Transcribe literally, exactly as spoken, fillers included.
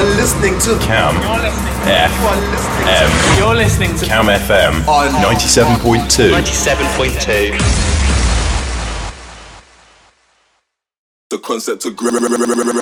are listening to Cam F M. You're listening to Cam F M on ninety-seven point two. ninety-seven point two. The concept of